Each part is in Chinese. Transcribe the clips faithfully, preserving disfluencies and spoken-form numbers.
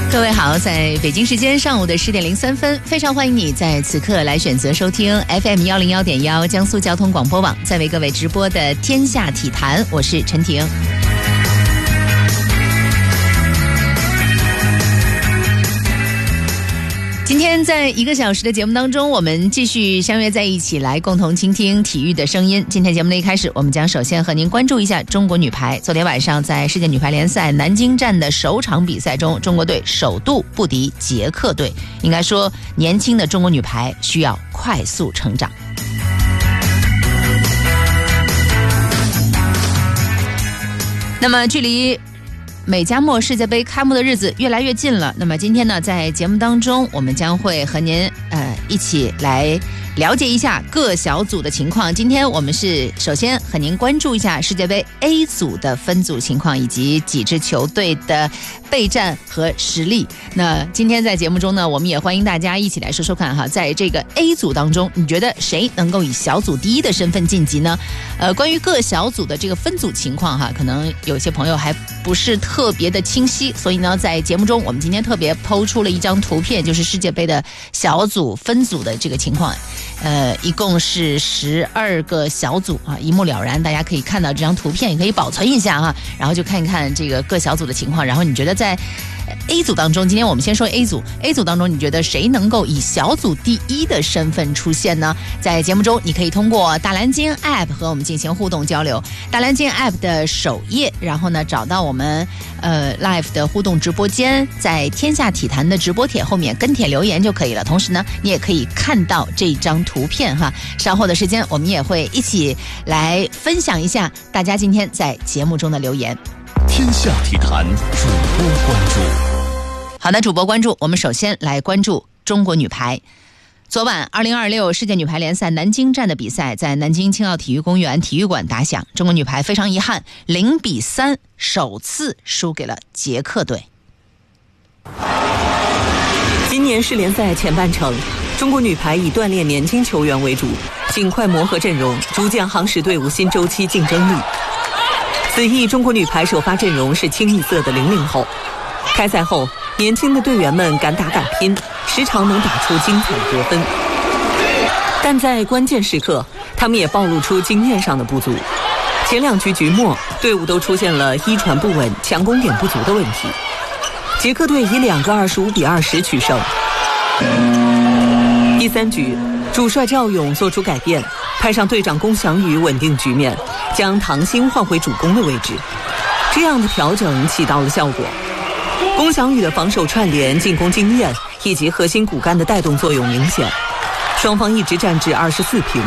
各位好，在北京时间上午的十点零三分，非常欢迎你在此刻来选择收听 F M 幺零幺点幺江苏交通广播网，在为各位直播的天下体坛，我是陈婷。今天在一个小时的节目当中，我们继续相约在一起，来共同倾听体育的声音。今天节目的一开始，我们将首先和您关注一下中国女排。昨天晚上在世界女排联赛南京站的首场比赛中，中国队首度不敌捷克队。应该说，年轻的中国女排需要快速成长。那么距离美加墨世界杯开幕的日子越来越近了，那么今天呢，在节目当中，我们将会和您呃一起来了解一下各小组的情况。今天我们是首先和您关注一下世界杯 A 组的分组情况，以及几支球队的备战和实力。那今天在节目中呢，我们也欢迎大家一起来说说看哈，在这个 A 组当中，你觉得谁能够以小组第一的身份晋级呢？呃，关于各小组的这个分组情况哈，可能有些朋友还不是特别的清晰，所以呢，在节目中我们今天特别抛出了一张图片，就是世界杯的小组分组的这个情况。呃，一共是十二个小组啊，一目了然，大家可以看到这张图片，也可以保存一下哈，然后就看一看这个各小组的情况。然后你觉得在 A 组当中，今天我们先说 A 组 A 组当中，你觉得谁能够以小组第一的身份出现呢？在节目中你可以通过大蓝鲸 App 和我们进行互动交流。大蓝鲸 App 的首页，然后呢找到我们呃 Live 的互动直播间，在天下体坛的直播帖后面跟帖留言就可以了。同时呢，你也可以看到这张图片哈。稍后的时间我们也会一起来分享一下大家今天在节目中的留言。 天下体坛主播关注。 好的，主播关注，我们首先来关注中国女排。昨晚二零二六世界女排联赛南京站的比赛在南京青奥体育公园体育馆打响，中国女排非常遗憾零比三首次输给了捷克队。 今年世联赛前半程，中国女排以锻炼年轻球员为主，尽快磨合阵容，逐渐夯实队伍新周期竞争力。此役中国女排首发阵容是清一色的零零后。开赛后，年轻的队员们敢打敢拼，时常能打出精彩得分。但在关键时刻，他们也暴露出经验上的不足。前两局局末，队伍都出现了一传不稳、强攻点不足的问题。捷克队以两个二十五比二十取胜。第三局，主帅赵勇做出改变，派上队长龚翔宇稳定局面，将唐鑫换回主攻的位置。这样的调整起到了效果。龚翔宇的防守串联、进攻经验以及核心骨干的带动作用明显，双方一直战至二十四平。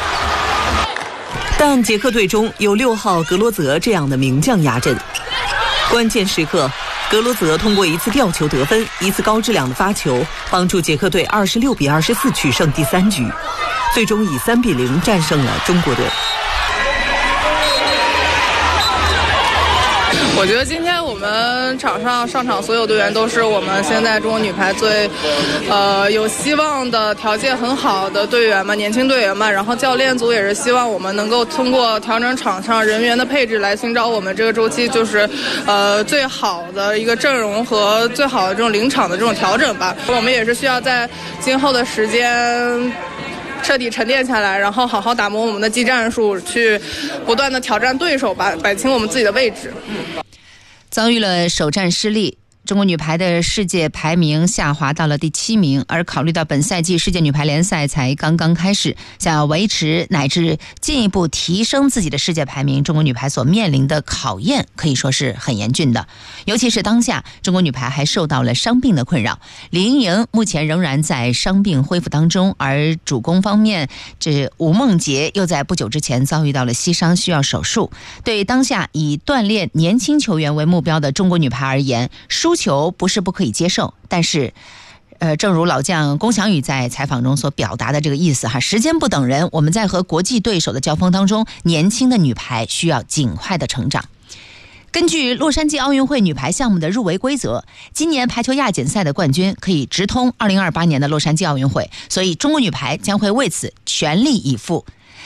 但捷克队中有六号格罗泽这样的名将压阵，关键时刻，格罗泽通过一次吊球得分，一次高质量的发球，帮助捷克队二十六比二十四取胜第三局，最终以三比零战胜了中国队。 我觉得今天我们场上上场所有队员都是我们现在中国女排最呃有希望的条件很好的队员们，年轻队员们。然后教练组也是希望我们能够通过调整场上人员的配置来寻找我们这个周期就是呃最好的一个阵容和最好的这种临场的这种调整吧。我们也是需要在今后的时间彻底沉淀下来，然后好好打磨我们的技战术，去不断的挑战对手吧，摆清我们自己的位置。嗯， 遭遇了首战失利，中国女排的世界排名下滑到了第七名，而考虑到本赛季世界女排联赛才刚刚开始，想要维持乃至进一步提升自己的世界排名，中国女排所面临的考验可以说是很严峻的。尤其是当下中国女排还受到了伤病的困扰，李盈莹目前仍然在伤病恢复当中，而主攻方面，这吴梦洁又在不久之前遭遇到了膝伤，需要手术。对当下以锻炼年轻球员为目标的中国女排而言，输球不是不可以接受，但是呃，正如老将龚翔宇在采访中所表达的这个意思哈，时间不等人，我们在和国际对手的交锋当中，年轻的女排需要尽快的成长。根据洛杉矶奥运会女排项目的入围规则，今年排球亚锦赛的冠军可以直通二零二八年的洛杉矶奥运会，所以中国女排将会为此全力以赴。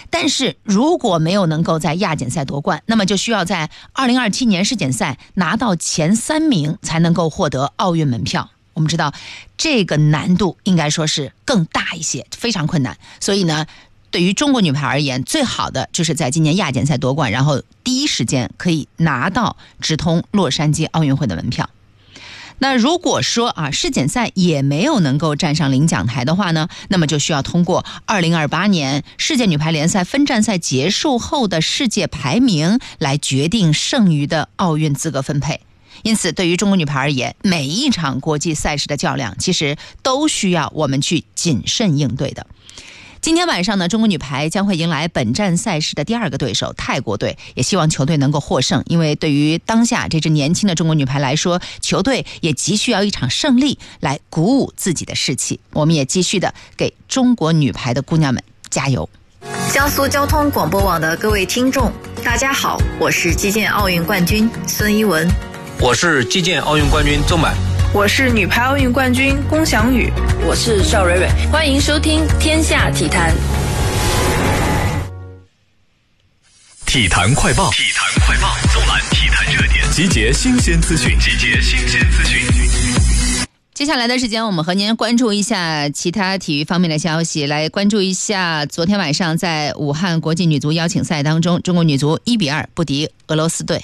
但是如果没有能够在亚锦赛夺冠，那么就需要在二零二七年世锦赛拿到前三名才能够获得奥运门票。我们知道这个难度应该说是更大一些，非常困难。所以呢，对于中国女排而言，最好的就是在今年亚锦赛夺冠，然后第一时间可以拿到直通洛杉矶奥运会的门票。那如果说啊世锦赛也没有能够站上领奖台的话呢，那么就需要通过二零二八年世界女排联赛分站赛结束后的世界排名来决定剩余的奥运资格分配。因此对于中国女排而言，每一场国际赛事的较量其实都需要我们去谨慎应对的。今天晚上呢，中国女排将会迎来本站赛事的第二个对手泰国队，也希望球队能够获胜，因为对于当下这支年轻的中国女排来说，球队也急需要一场胜利来鼓舞自己的士气。我们也继续的给中国女排的姑娘们加油。 江苏交通广播网的各位听众，大家好，我是击剑奥运冠军孙一文， 我是击剑奥运冠军周满， 我是女排奥运冠军龚翔宇， 我是邵蕊蕊。欢迎收听《天下体坛》。 体坛快报，体坛快报，纵览体坛热点，集结新鲜资讯，集结新鲜资讯。 接下来的时间，我们和您关注一下其他体育方面的消息，来关注一下昨天晚上在武汉国际女足邀请赛当中，中国女足一比二不敌俄罗斯队。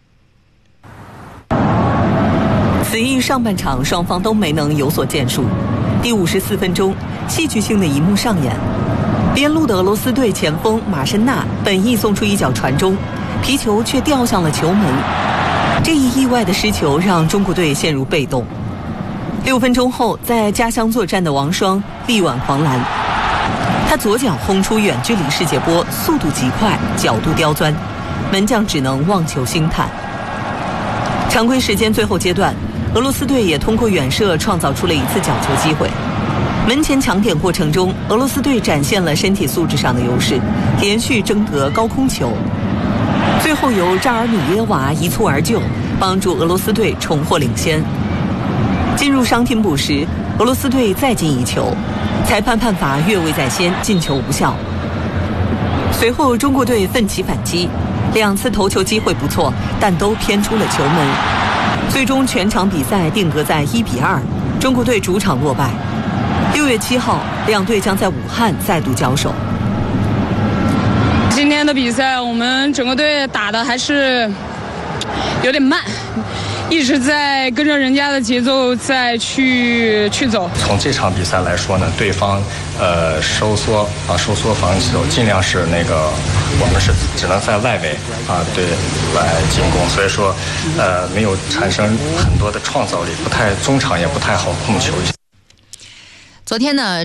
此役上半场双方都没能有所建树。第五十四分钟，戏剧性的一幕上演，边路的俄罗斯队前锋马申纳本意送出一脚传中，皮球却掉向了球门。这一意外的失球让中国队陷入被动。六分钟后，在家乡作战的王霜力挽狂澜，他左脚轰出远距离世界波，速度极快，角度刁钻，门将只能望球兴叹。常规时间最后阶段，俄罗斯队也通过远射创造出了一次角球机会。门前抢点过程中，俄罗斯队展现了身体素质上的优势，连续争得高空球，最后由扎尔米耶娃一蹴而就，帮助俄罗斯队重获领先。进入伤停补时，俄罗斯队再进一球，裁判判罚越位在先，进球无效。随后中国队奋起反击，两次头球机会不错，但都偏出了球门。最终全场比赛定格在一比二，中国队主场落败。六月七号，两队将在武汉再度交手。 今天的比赛，我们整个队打的还是有点慢，一直在跟着人家的节奏再去去走。 从这场比赛来说呢，对方呃收缩啊收缩防守，尽量是那个我们是只能在外围啊对来进攻，所以说呃没有产生很多的创造力，不太中场也不太好控球。 昨天呢，